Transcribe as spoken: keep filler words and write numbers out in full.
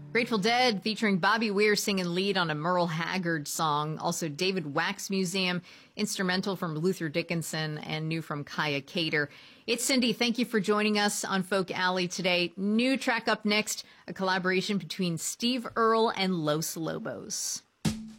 Grateful Dead featuring Bobby Weir singing lead on a Merle Haggard song. Also David Wax Museum, instrumental from Luther Dickinson and new from Kaya Cater. It's Cindy. Thank you for joining us on Folk Alley today. New track up next, a collaboration between Steve Earle and Los Lobos.